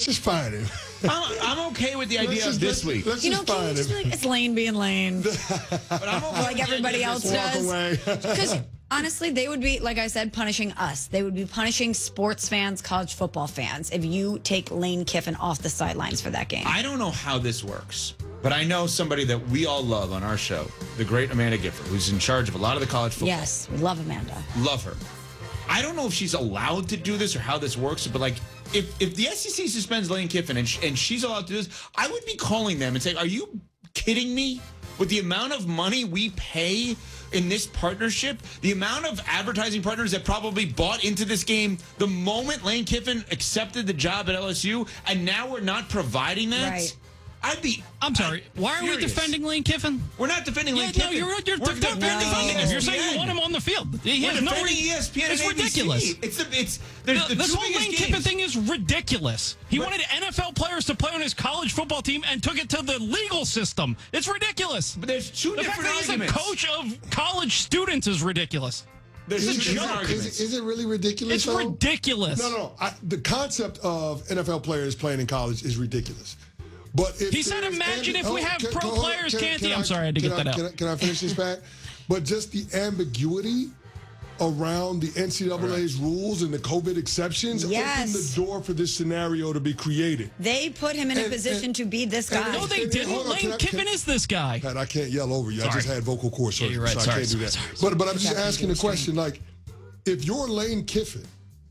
just fine him. I'm okay with the idea of this week. Let's Can just you fine just be him. like, it's Lane being Lane, But I'm okay like everybody else Walk does? away. Because honestly, they would be, like I said, punishing us. They would be punishing sports fans, college football fans, if you take Lane Kiffin off the sidelines for that game. I don't know how this works, but I know somebody that we all love on our show, the great Amanda Gifford, who's in charge of a lot of the college football. Yes, we love Amanda. Love her. I don't know if she's allowed to do this or how this works, but like if the SEC suspends Lane Kiffin and she's allowed to do this, I would be calling them and saying, are you kidding me? With the amount of money we pay in this partnership, the amount of advertising partners that probably bought into this game the moment Lane Kiffin accepted the job at LSU, and now we're not providing that. Right. I'm sorry. Why are we furious. defending Lane Kiffin? We're not defending Lane No, Kiffin. you're We're defending him. You're saying you want him on the field. He We're has no defending re- ESPN It's and ridiculous. ABC. This whole Lane Kiffin thing is ridiculous. He wanted NFL players to play on his college football team and took it to the legal system. It's ridiculous. But there's two The fact different that he's arguments. a coach of college students is ridiculous. There's It's a two different joke. arguments. Is it really ridiculous? It's though? ridiculous. No. The concept of NFL players playing in college is ridiculous. But if He said, there's imagine if we have pro hold on, players, can't he? I'm sorry, I had to get that out. Can I finish this, Pat? But just the ambiguity around the NCAA's rules and the COVID exceptions Yes. opened the door for this scenario to be created. They put him in a position to be this guy. No, they didn't. Hold on, Lane Kiffin is this guy. Pat, I can't yell over you. I Sorry. just had vocal cord surgery, you're right. so Sorry, I can't do that. sorry. But I'm just Definitely asking the restrained. question, like, if you're Lane Kiffin,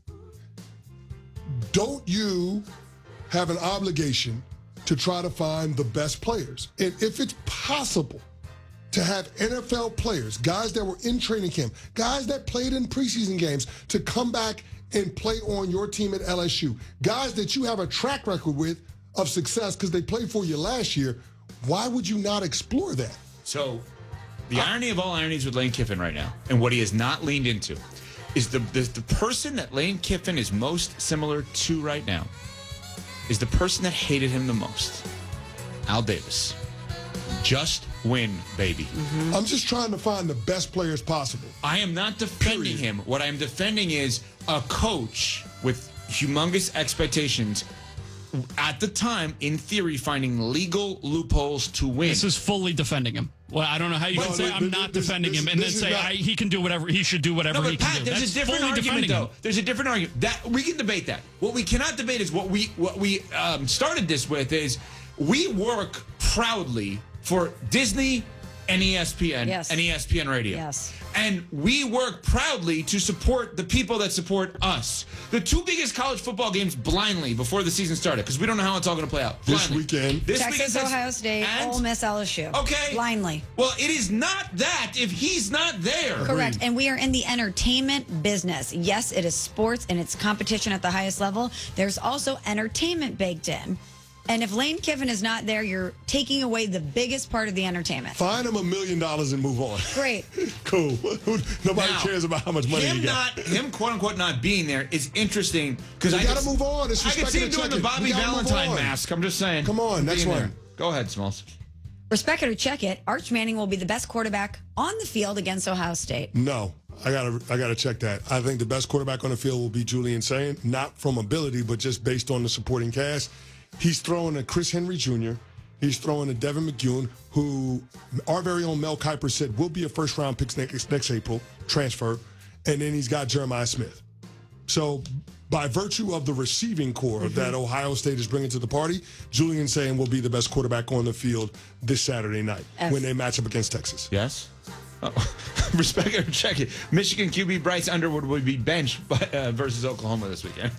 don't you have an obligation to try to find the best players? And if it's possible to have NFL players, guys that were in training camp, guys that played in preseason games, to come back and play on your team at LSU, guys that you have a track record with of success because they played for you last year, why would you not explore that? So, the irony of all ironies with Lane Kiffin right now, and what he has not leaned into, is the person that Lane Kiffin is most similar to right now is the person that hated him the most, Al Davis. Just win, baby. I'm just trying to find the best players possible. I am not defending Period. him. What I am defending is a coach with humongous expectations, at the time, in theory, finding legal loopholes to win. This is fully defending him. Well, I don't know how you can No, say I'm not defending him and then say he can do whatever he should do whatever No, he but can Pat, do. there's That's a different fully argument, defending though. him. There's a different argument that we can debate that. What we cannot debate is what we started this with is we work proudly for Disney and ESPN Yes. and ESPN Radio. Yes. And we work proudly to support the people that support us. The two biggest college football games blindly before the season started, because we don't know how it's all going to play out. This Blindly. weekend. This Texas, weekend, Ohio State, and- Ole Miss, LSU. Okay. Blindly. Well, it is not that if he's not there. Correct. And we are in the entertainment business. Yes, it is sports and it's competition at the highest level. There's also entertainment baked in. And if Lane Kiffin is not there, you're taking away the biggest part of the entertainment. Find him $1 million and move on. Great. Cool. Nobody Now, cares about how much money he got. Him quote unquote not being there is interesting because We I gotta just- move on. It's I can see him respect doing the and check it. Bobby We gotta move Valentine on. mask. I'm just saying. Come on, next Being one. there. Go ahead, Smalls. Respect it or check it. Arch Manning will be the best quarterback on the field against Ohio State. No, I gotta check that. I think the best quarterback on the field will be Julian Sayin, not from ability, but just based on the supporting cast. He's throwing a Chris Henry Jr. He's throwing a Devin McEwen, who our very own Mel Kiper said will be a first-round pick next April, transfer. And then he's got Jeremiah Smith. So by virtue of the receiving core that Ohio State is bringing to the party, Julian Sayin will be the best quarterback on the field this Saturday night when they match up against Texas. Yes. Oh. Respect it or check it. Michigan QB Bryce Underwood would be benched versus Oklahoma this weekend.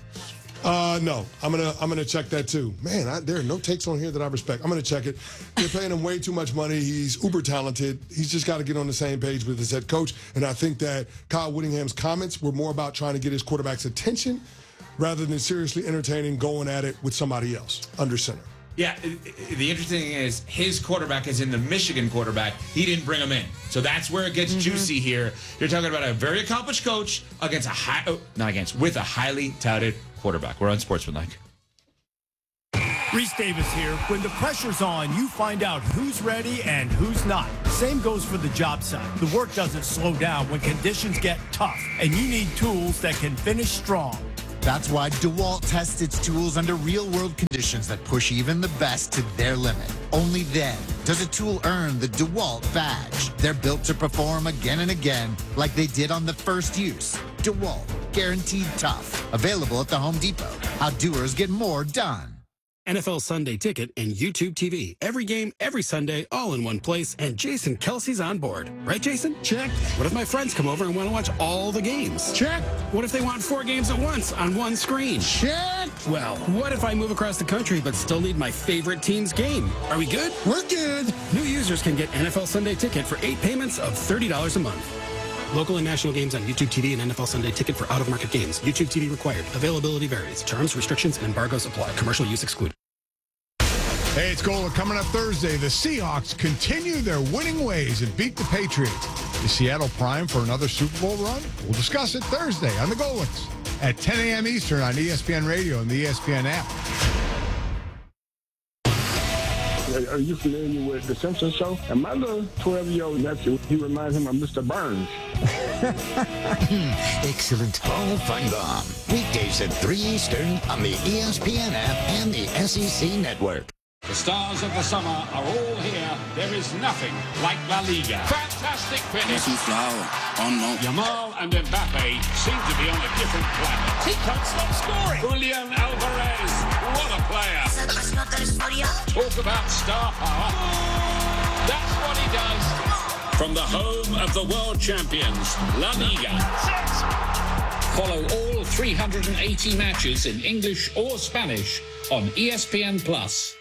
No, I'm gonna check that too. Man, there are no takes on here that I respect. I'm gonna check it. They're paying him way too much money. He's uber talented. He's just got to get on the same page with his head coach. And I think that Kyle Whittingham's comments were more about trying to get his quarterback's attention rather than seriously entertaining going at it with somebody else under center. Yeah, the interesting thing is his quarterback is in the Michigan quarterback. He didn't bring him in. So that's where it gets juicy here. You're talking about a very accomplished coach against with a highly touted quarterback. We're on Sportsmanlike. Reese Davis here. When the pressure's on, you find out who's ready and who's not. Same goes for the job site. The work doesn't slow down when conditions get tough, and you need tools that can finish strong. That's why DeWalt tests its tools under real-world conditions that push even the best to their limit. Only then does a tool earn the DeWalt badge. They're built to perform again and again like they did on the first use. DeWalt, guaranteed tough. Available at the Home Depot. How doers get more done. NFL Sunday Ticket and YouTube TV. Every game, every Sunday, all in one place, and Jason Kelsey's on board. Right, Jason? Check. What if my friends come over and want to watch all the games? Check. What if they want 4 games at once on one screen? Check. Well, what if I move across the country but still need my favorite team's game? Are we good? We're good. New users can get NFL Sunday Ticket for 8 payments of $30 a month. Local and national games on YouTube TV and NFL Sunday Ticket for out-of-market games. YouTube TV required. Availability varies. Terms, restrictions, and embargoes apply. Commercial use excluded. Hey, it's Gola. Coming up Thursday, the Seahawks continue their winning ways and beat the Patriots. Is Seattle primed for another Super Bowl run? We'll discuss it Thursday on the Golix at 10 a.m. Eastern on ESPN Radio and the ESPN app. Are you familiar with The Simpsons Show? And my little 12-year-old nephew, he reminds him of Mr. Burns. Excellent. Paul Feinbaum. Weekdays at 3 Eastern on the ESPN app and the SEC Network. The stars of the summer are all here. There is nothing like La Liga. Fantastic finish. Yamal and Mbappe seem to be on a different planet. He can't stop scoring. Julian Alvarez, what a player. Talk about star power. That's what he does. From the home of the world champions, La Liga. Follow all 380 matches in English or Spanish on ESPN Plus.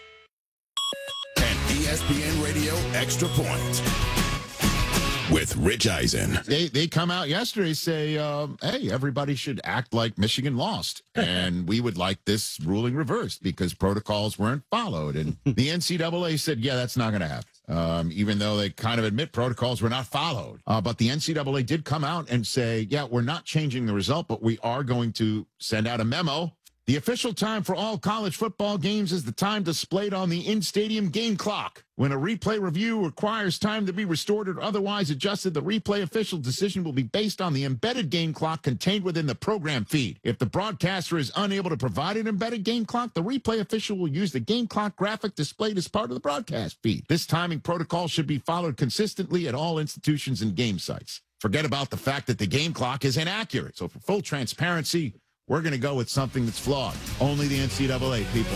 ESPN Radio Extra Point with Rich Eisen. They come out yesterday, say, hey, everybody should act like Michigan lost. And we would like this ruling reversed because protocols weren't followed. And the NCAA said, yeah, that's not going to happen. Even though they kind of admit protocols were not followed. But the NCAA did come out and say, yeah, we're not changing the result, but we are going to send out a memo. The official time for all college football games is the time displayed on the in-stadium game clock. When a replay review requires time to be restored or otherwise adjusted, the replay official decision will be based on the embedded game clock contained within the program feed. If the broadcaster is unable to provide an embedded game clock, the replay official will use the game clock graphic displayed as part of the broadcast feed. This timing protocol should be followed consistently at all institutions and game sites. Forget about the fact that the game clock is inaccurate. So for full transparency, we're going to go with something that's flawed. Only the NCAA, people.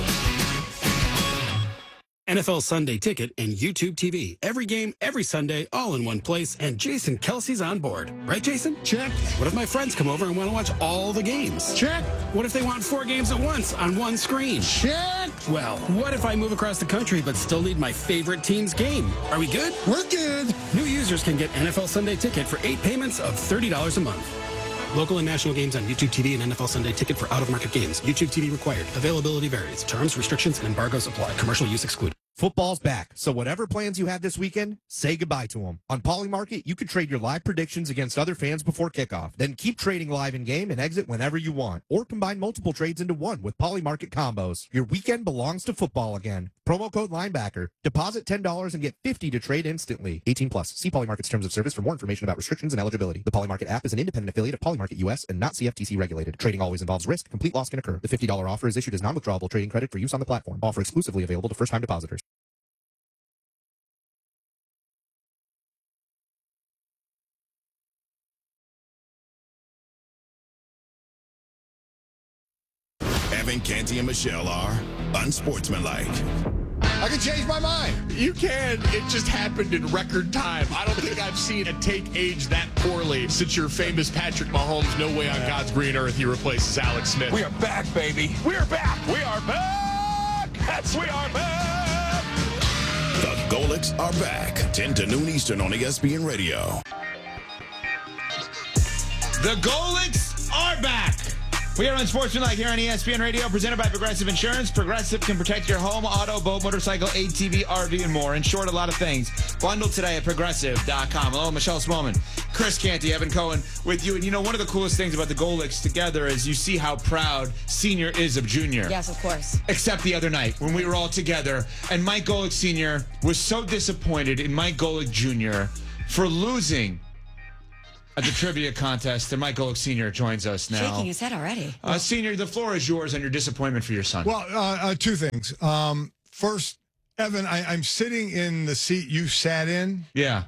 NFL Sunday Ticket and YouTube TV. Every game, every Sunday, all in one place, and Jason Kelsey's on board. Right, Jason? Check. What if my friends come over and want to watch all the games? Check. What if they want 4 games at once on one screen? Check. Well, what if I move across the country but still need my favorite team's game? Are we good? We're good. New users can get NFL Sunday Ticket for 8 payments of $30 a month. Local and national games on YouTube TV and NFL Sunday Ticket for out-of-market games. YouTube TV required. Availability varies. Terms, restrictions, and embargoes apply. Commercial use excluded. Football's back, so whatever plans you had this weekend, say goodbye to them. On Polymarket, you can trade your live predictions against other fans before kickoff. Then keep trading live in-game and exit whenever you want. Or combine multiple trades into one with Polymarket combos. Your weekend belongs to football again. Promo code Linebacker. Deposit $10 and get $50 to trade instantly. 18 plus. See Polymarket's terms of service for more information about restrictions and eligibility. The Polymarket app is an independent affiliate of Polymarket US and not CFTC regulated. Trading always involves risk. Complete loss can occur. The $50 offer is issued as non-withdrawable trading credit for use on the platform. Offer exclusively available to first-time depositors. Evan, Canty, and Michelle are unsportsmanlike. I can change my mind. You can. It just happened in record time. I don't think I've seen a take age that poorly since your famous Patrick Mahomes, no way on God's green earth he replaces Alex Smith. We are back, baby. We are back. We are back. We are back. The Golix are back. 10 to noon Eastern on ESPN Radio. The Golix are back. We are Unsportsmanlike here on ESPN Radio, presented by Progressive Insurance. Progressive can protect your home, auto, boat, motorcycle, ATV, RV, and more. In short, a lot of things. Bundle today at Progressive.com. Hello, Michelle Smallman, Chris Canty, Evan Cohen with you. And you know, one of the coolest things about the Golix together is you see how proud Senior is of Junior. Yes, of course. Except the other night when we were all together. And Mike Golick Sr. was so disappointed in Mike Golick Jr. for losing at the trivia contest, and Mike Golick Sr. joins us now. Shaking his head already. Senior, the floor is yours on your disappointment for your son. Well, two things. First, Evan, I'm sitting in the seat you sat in. Yeah.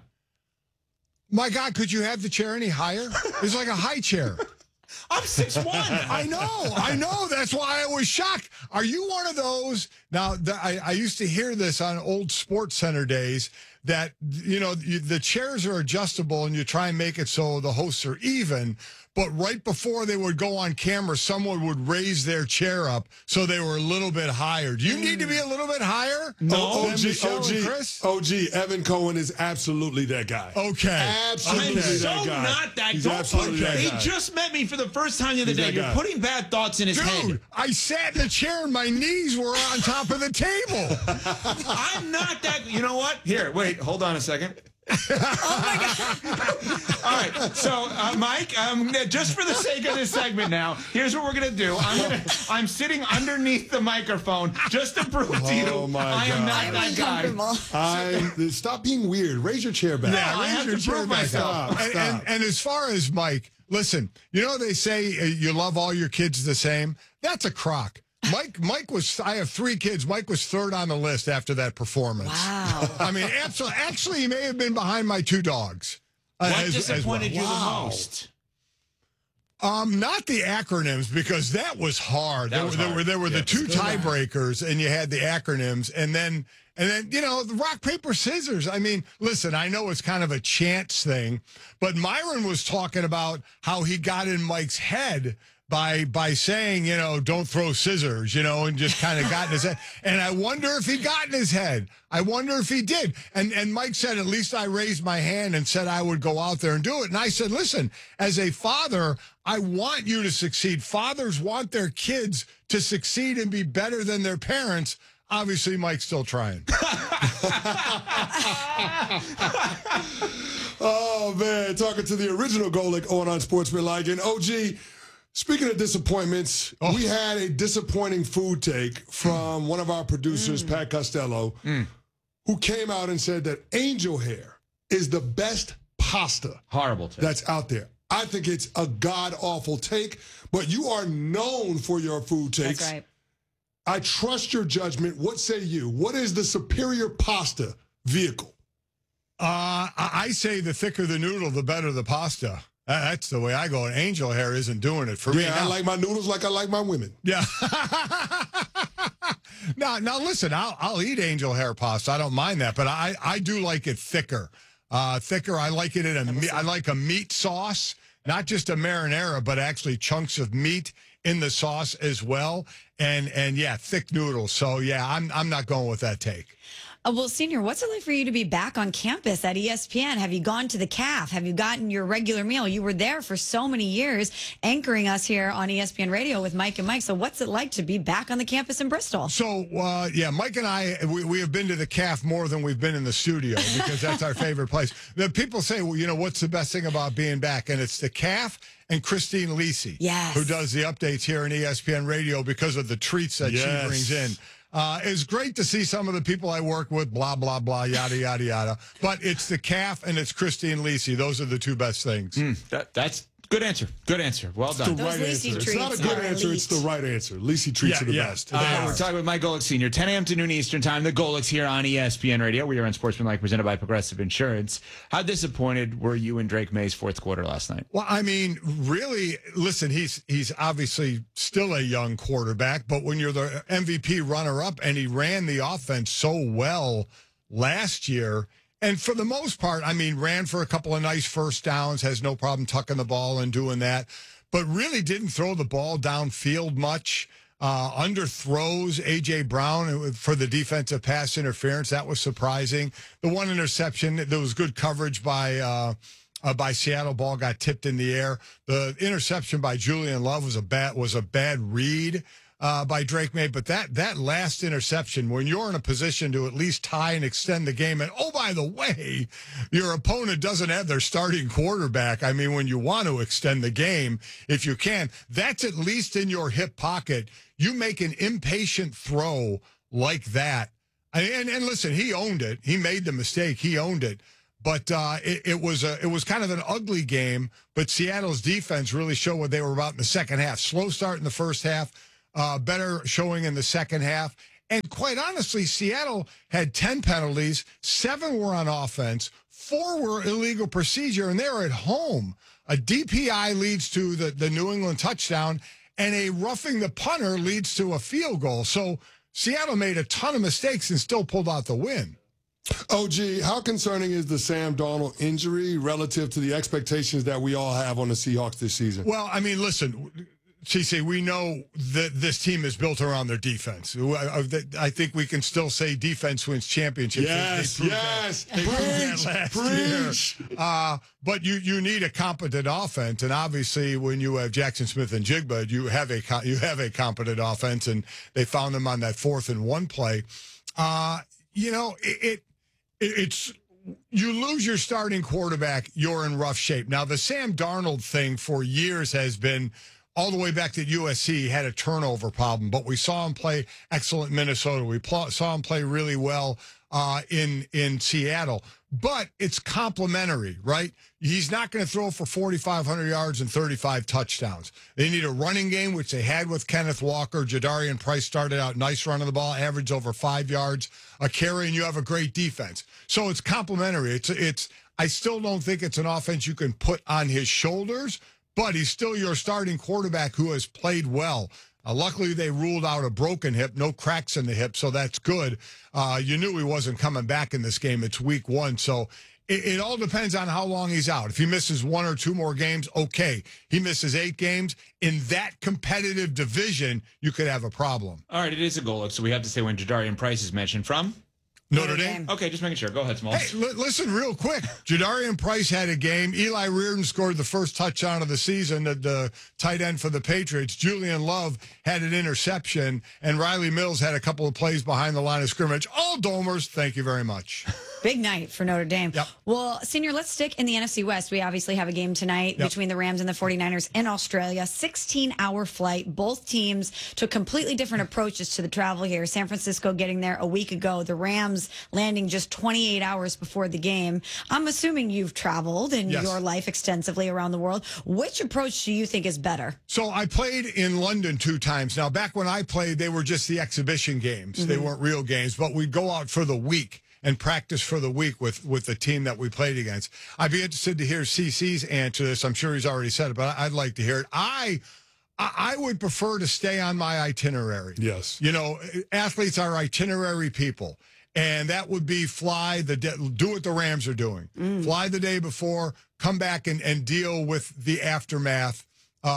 My God, could you have the chair any higher? It's like a high chair. I'm 6'1". I know. That's why I was shocked. Are you one of those? Now, I used to hear this on old Sports Center days that, the chairs are adjustable and you try and make it so the hosts are even. But right before they would go on camera, someone would raise their chair up so they were a little bit higher. Do you need to be a little bit higher? No, Chris? OG, Evan Cohen is absolutely that guy. Okay. Absolutely I'm so that guy. not that He's guy. absolutely that He guy. just met me for the first time the other He's day. that You're guy. putting bad thoughts in his head. Dude, I sat in the chair and my knees were on top of the table. I'm not that. You know what? Here, wait. Hold on a second. Oh my God! All right, so Mike, just for the sake of this segment now, here's what we're gonna do. I'm sitting underneath the microphone just to prove to you I am not that guy. Stop being weird. Raise your chair back. Yeah, I have to prove myself. Stop. And as far as Mike, listen, they say you love all your kids the same. That's a crock. Mike was, I have 3 kids. Mike was 3rd on the list after that performance. Wow. I mean, absolutely. Actually, he may have been behind my 2 dogs. What disappointed you the most? Not the acronyms, because that was hard. There were the 2 tiebreakers, and you had the acronyms, and then the rock, paper, scissors. I mean, listen, I know it's kind of a chance thing, but Myron was talking about how he got in Mike's head by saying, don't throw scissors, and just kind of got in his head. And I wonder if he got in his head. I wonder if he did. And Mike said, at least I raised my hand and said I would go out there and do it. And I said, listen, as a father, I want you to succeed. Fathers want their kids to succeed and be better than their parents. Obviously, Mike's still trying. Oh, man. Talking to the original Golick on Sportsmanlike. And OG, speaking of disappointments, we had a disappointing food take from one of our producers, Pat Costello, who came out and said that angel hair is the best pasta that's out there. I think it's a god-awful take, but you are known for your food takes. That's right. I trust your judgment. What say you? What is the superior pasta vehicle? I say the thicker the noodle, the better the pasta. That's the way I go. And angel hair isn't doing it for me. Yeah, I like my noodles like I like my women. Yeah. Now listen, I'll eat angel hair pasta. I don't mind that, but I do like it thicker. Thicker. I like it I like a meat sauce, not just a marinara, but actually chunks of meat in the sauce as well. And yeah, thick noodles. So yeah, I'm not going with that take. Well, Senior, what's it like for you to be back on campus at ESPN? Have you gone to the CAF? Have you gotten your regular meal? You were there for so many years anchoring us here on ESPN Radio with Mike and Mike. So what's it like to be back on the campus in Bristol? So, yeah, Mike and I, we have been to the CAF more than we've been in the studio because that's our favorite place. The people say, well, what's the best thing about being back? And it's the CAF and Christine Lisi, who does the updates here on ESPN Radio because of the treats that she brings in. It's great to see some of the people I work with, blah, blah, blah, yada, yada, yada. But it's the CAF and it's Christine Lisi. Those are the 2 best things. That's good answer. Good answer. Well done. It's the right answer. It's not a good answer. It's the right answer. Lisi treats are the best. We're talking with Mike Golick Sr., 10 a.m. to noon Eastern time. The Golicks here on ESPN Radio. We are on Sportsmanlike, presented by Progressive Insurance. How disappointed were you in Drake May's fourth quarter last night? Well, I mean, really, listen, he's obviously still a young quarterback, but when you're the MVP runner-up and he ran the offense so well last year, and for the most part, I mean, ran for a couple of nice first downs, has no problem tucking the ball and doing that, but really didn't throw the ball downfield much. Underthrows A.J. Brown for the defensive pass interference. That was surprising. The one interception, there was good coverage by Seattle. Ball got tipped in the air. The interception by Julian Love was a bad read by Drake May, but that last interception, when you're in a position to at least tie and extend the game, and oh, by the way, your opponent doesn't have their starting quarterback. I mean, when you want to extend the game, if you can, that's at least in your hip pocket. You make an impatient throw like that. And listen, he owned it. He made the mistake. He owned it. But it was kind of an ugly game. But Seattle's defense really showed what they were about in the second half. Slow start in the first half, better showing in the second half. And quite honestly, Seattle had 10 penalties, 7 were on offense, 4 were illegal procedure, and they're at home. A DPI leads to the New England touchdown, and a roughing the punter leads to a field goal. So Seattle made a ton of mistakes and still pulled out the win. OG, how concerning is the Sam Darnold injury relative to the expectations that we all have on the Seahawks this season? Well, I mean, listen, CC, we know that this team is built around their defense. I think we can still say defense wins championships. Yes. They proved that last year. But you need a competent offense, and obviously when you have Jackson Smith and Jigba, you have a competent offense, and they found them on that 4th and 1 play. It's you lose your starting quarterback, you're in rough shape. Now, the Sam Darnold thing for years has been all the way back to USC. He had a turnover problem, but we saw him play excellent in Minnesota. We saw him play really well in Seattle. But it's complementary, right? He's not going to throw for 4,500 yards and 35 touchdowns. They need a running game, which they had with Kenneth Walker. Jadarian Price started out nice running the ball, averaged over 5 yards a carry, and you have a great defense. So it's complementary. I still don't think it's an offense you can put on his shoulders, but he's still your starting quarterback who has played well. Luckily, they ruled out a broken hip, no cracks in the hip, so that's good. You knew he wasn't coming back in this game. It's week 1, so it all depends on how long he's out. If he misses 1 or 2 more games, okay. He misses 8 games. In that competitive division, you could have a problem. All right, it is a goal, so we have to say when Jadarian Price is mentioned from Notre Dame. Okay, just making sure. Go ahead, Smalls. Hey, listen real quick. Jadarian Price had a game. Eli Reardon scored the first touchdown of the season, the tight end for the Patriots. Julian Love had an interception, and Riley Mills had a couple of plays behind the line of scrimmage. All Domers, thank you very much. Big night for Notre Dame. Yep. Well, Senior, let's stick in the NFC West. We obviously have a game tonight between the Rams and the 49ers in Australia. 16-hour flight. Both teams took completely different approaches to the travel here. San Francisco getting there a week ago. The Rams landing just 28 hours before the game. I'm assuming you've traveled in your life extensively around the world. Which approach do you think is better? So I played in London 2 times. Now, back when I played, they were just the exhibition games. They weren't real games, but we'd go out for the week and practice for the week with the team that we played against. I'd be interested to hear CC's answer to this. I'm sure he's already said it, but I'd like to hear it. I would prefer to stay on my itinerary. Yes. You know, athletes are itinerary people. And that would be do what the Rams are doing. Fly the day before, come back and deal with the aftermath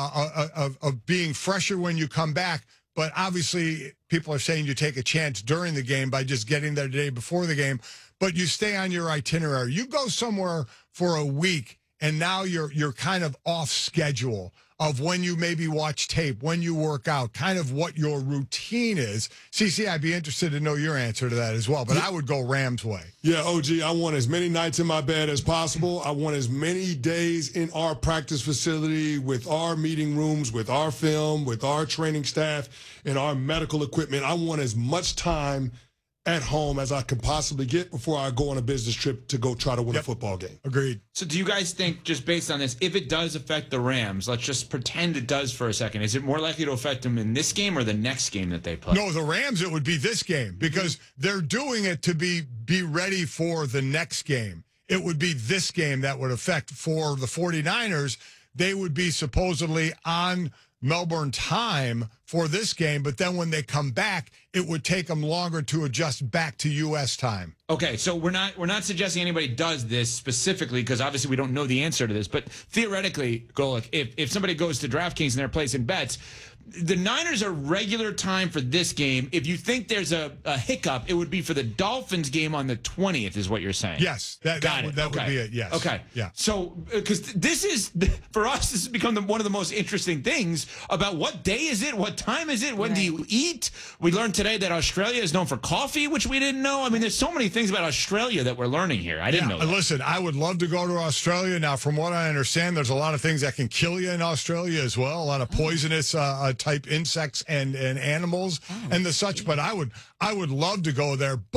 of being fresher when you come back. But obviously, people are saying you take a chance during the game by just getting there the day before the game. But you stay on your itinerary. You go somewhere for a week, and now you're kind of off schedule of when you maybe watch tape, when you work out, kind of what your routine is. CC, I'd be interested to know your answer to that as well, but I would go Rams way. Yeah, OG, I want as many nights in my bed as possible. I want as many days in our practice facility with our meeting rooms, with our film, with our training staff, and our medical equipment. I want as much time at home as I can possibly get before I go on a business trip to go try to win a football game. Agreed. So do you guys think, just based on this, if it does affect the Rams, let's just pretend it does for a second, is it more likely to affect them in this game or the next game that they play? No, the Rams, it would be this game because they're doing it to be ready for the next game. It would be this game that would affect for the 49ers. They would be supposedly on Melbourne time for this game, but then when they come back, it would take them longer to adjust back to U.S. time. Okay, so we're not suggesting anybody does this specifically because obviously we don't know the answer to this, but theoretically, Golic, if somebody goes to DraftKings and they're placing bets, the Niners are regular time for this game. If you think there's a hiccup, it would be for the Dolphins game on the 20th, is what you're saying. Yes, that would be it. Yes. Okay. Yeah. So, because this is, for us, this has become one of the most interesting things about what day is it, what time is it, when do you eat? We learned today that Australia is known for coffee, which we didn't know. I mean, there's so many things about Australia that we're learning here. I didn't know that. Listen, I would love to go to Australia. Now, from what I understand, there's a lot of things that can kill you in Australia as well. A lot of poisonous type insects and animals and the such. But I would love to go there. But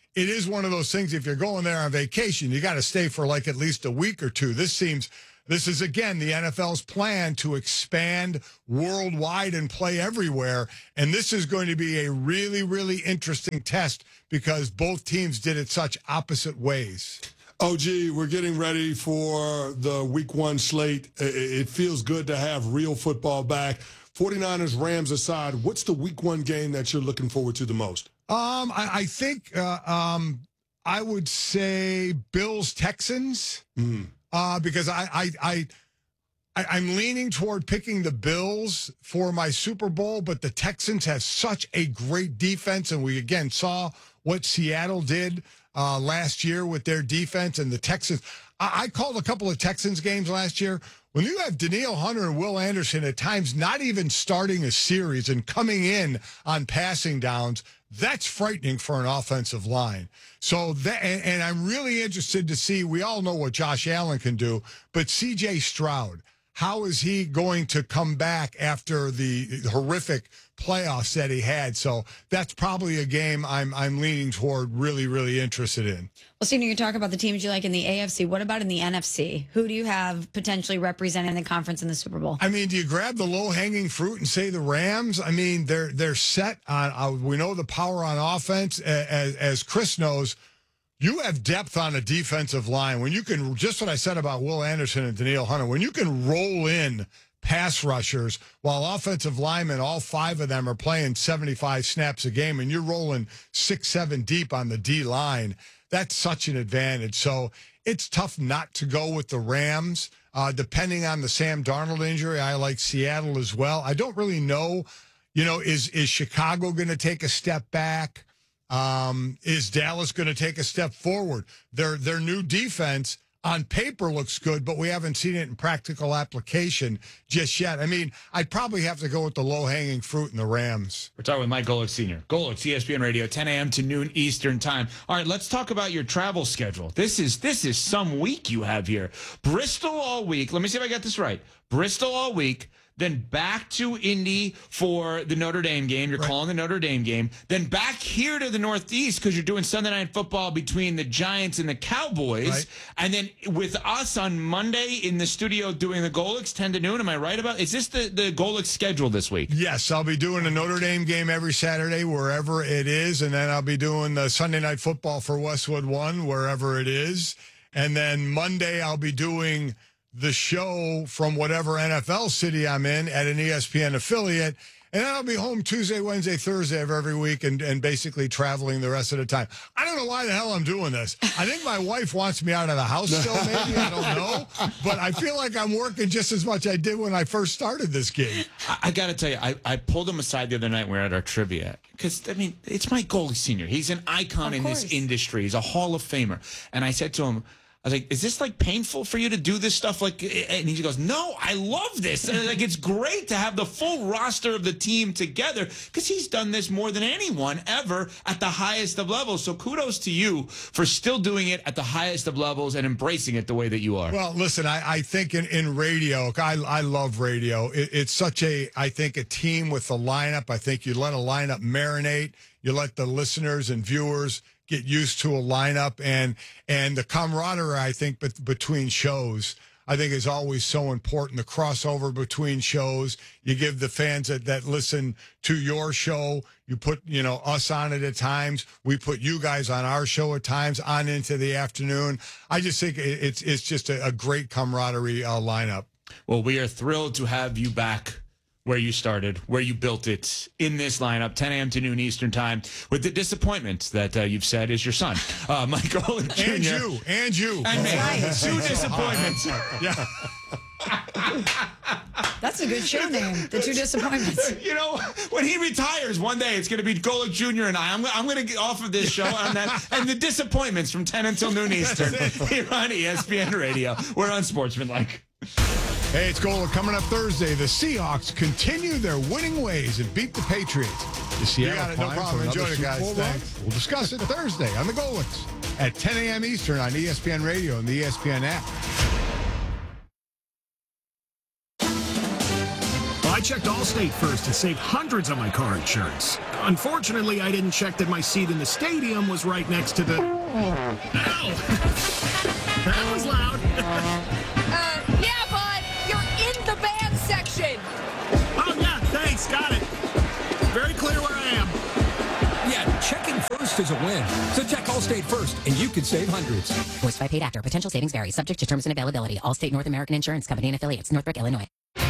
it is one of those things, if you're going there on vacation, you got to stay for like at least a week or two. This is, again, the NFL's plan to expand worldwide and play everywhere. And this is going to be a really, really interesting test because both teams did it such opposite ways. OG, we're getting ready for the week 1 slate. It feels good to have real football back. 49ers, Rams aside, what's the week 1 game that you're looking forward to the most? I think I would say Bills, Texans, because I'm leaning toward picking the Bills for my Super Bowl, but the Texans have such a great defense, and we again saw what Seattle did last year with their defense, and the Texans. I called a couple of Texans games last year. When you have Danielle Hunter and Will Anderson at times not even starting a series and coming in on passing downs, that's frightening for an offensive line. So that, and I'm really interested to see, we all know what Josh Allen can do, but CJ Stroud, how is he going to come back after the horrific playoffs that he had? So that's probably a game I'm leaning toward, really, really interested in. Well, Senior, you talk about the teams you like in the AFC. What about in the NFC? Who do you have potentially representing the conference in the Super Bowl? I mean, do you grab the low-hanging fruit and say the Rams? I mean, they're set on, we know the power on offense. As Chris knows, you have depth on a defensive line. When you can, just what I said about Will Anderson and Danielle Hunter, when you can roll in pass rushers while offensive linemen, all 5 of them are playing 75 snaps a game, and you're rolling 6-7 deep on the D line, that's such an advantage. So it's tough not to go with the Rams. Depending on the Sam Darnold injury, I like Seattle as well. I don't really know, is Chicago going to take a step back? Is Dallas going to take a step forward? Their new defense on paper looks good, but we haven't seen it in practical application just yet. I mean, I'd probably have to go with the low-hanging fruit in the Rams. We're talking with Mike Golic Sr. Golic, ESPN Radio, 10 a.m. to noon Eastern time. All right, let's talk about your travel schedule. This is some week you have here. Bristol all week. Let me see if I got this right. Bristol all week. Then back to Indy for the Notre Dame game. You're calling the Notre Dame game. Then back here to the Northeast because you're doing Sunday Night Football between the Giants and the Cowboys. Right. And then with us on Monday in the studio doing the Golics 10 to noon. Am I right about? Is this the Golics schedule this week? Yes, I'll be doing a Notre Dame game every Saturday wherever it is. And then I'll be doing the Sunday Night Football for Westwood One wherever it is. And then Monday I'll be doing the show from whatever NFL city I'm in at an ESPN affiliate. And then I'll be home Tuesday, Wednesday, Thursday of every week and basically traveling the rest of the time. I don't know why the hell I'm doing this. I think my wife wants me out of the house still, maybe. I don't know. But I feel like I'm working just as much as I did when I first started this gig. I got to tell you, I pulled him aside the other night when we were at our trivia. Because, I mean, it's Mike Golic Sr. He's an icon in this industry. He's a Hall of Famer. And I said to him, I was like, is this like painful for you to do this stuff? And he goes, no, I love this. And like, it's great to have the full roster of the team together because he's done this more than anyone ever at the highest of levels. So kudos to you for still doing it at the highest of levels and embracing it the way that you are. Well, listen, I think in radio, I love radio. It's such I think a team with the lineup. I think you let a lineup marinate. You let the listeners and viewers get used to a lineup, and the camaraderie, I think, between shows, I think is always so important. The crossover between shows, you give the fans that listen to your show, you put, us on it at times. We put you guys on our show at times on into the afternoon. I just think it's just a great camaraderie lineup. Well, we are thrilled to have you back where you started, where you built it, in this lineup, 10 a.m. to noon Eastern time, with the disappointment that you've said is your son, Mike Golic Jr. And you. And me. Right. 2 disappointments. Yeah. That's a good show name, The 2 Disappointments. When he retires one day, it's going to be Golic Jr. and I'm going to get off of this show and the disappointments from 10 until noon Eastern here on ESPN Radio. We're on Sportsmanlike. Hey, it's Golic. Coming up Thursday, the Seahawks continue their winning ways and beat the Patriots. The Seattle no problem. Enjoy it, guys. Thanks. We'll discuss it Thursday on the Golics at 10 a.m. Eastern on ESPN Radio and the ESPN app. Well, I checked Allstate first and saved hundreds on my car insurance. Unfortunately, I didn't check that my seat in the stadium was right next to the... Ow! That was loud. Yeah, bud. You're in the band section. Oh, yeah, thanks. Got it. Very clear where I am. Yeah, checking first is a win. So check Allstate first, and you can save hundreds. Voiced by paid actor. Potential savings vary. Subject to terms and availability. Allstate North American Insurance Company and affiliates. Northbrook, Illinois.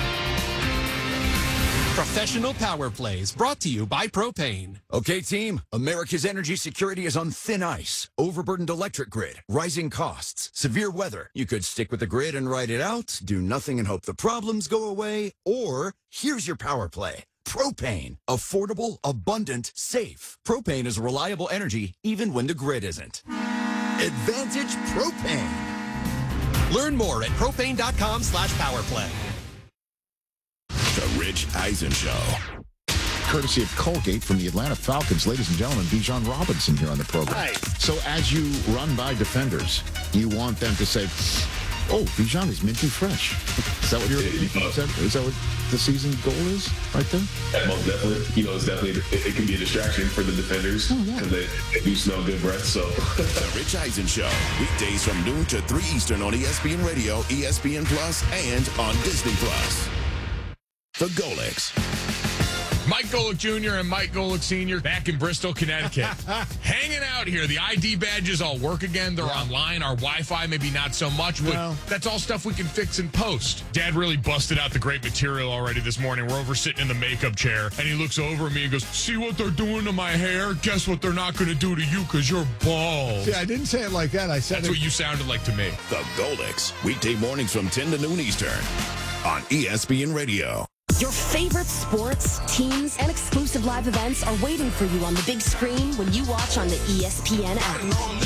Professional Power Plays brought to you by Propane. Okay, team. America's energy security is on thin ice. Overburdened electric grid, rising costs, severe weather. You could stick with the grid and ride it out, do nothing and hope the problems go away, or here's your power play. Propane. Affordable, abundant, safe. Propane is reliable energy even when the grid isn't. Advantage Propane. Learn more at propane.com/powerplay. The Rich Eisen Show. Courtesy of Colgate from the Atlanta Falcons. Ladies and gentlemen, Bijan Robinson here on the program. Hi. So as you run by defenders, you want them to say, oh, Bijan is minty fresh. Is that what is that what the season goal is right there? Yeah, most definitely. It's definitely, it can be a distraction for the defenders because they do smell good breath. So The Rich Eisen Show. Weekdays from noon to 3 Eastern on ESPN Radio, ESPN Plus, and on Disney Plus. The Golics. Mike Golick Jr. and Mike Golick Sr. back in Bristol, Connecticut. Hanging out here. The ID badges all work again. They're online. Our Wi-Fi maybe not so much, but that's all stuff we can fix in post. Dad really busted out the great material already this morning. We're over sitting in the makeup chair, and he looks over at me and goes, see what they're doing to my hair? Guess what they're not going to do to you because you're bald. See, I didn't say it like that. I said that's what you sounded like to me. The Golics. Weekday mornings from 10 to noon Eastern on ESPN Radio. Your favorite sports, teams, and exclusive live events are waiting for you on the big screen when you watch on the ESPN app.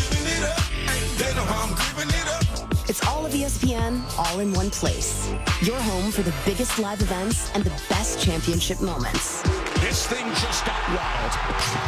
It's all of ESPN, all in one place. Your home for the biggest live events and the best championship moments. This thing just got wild.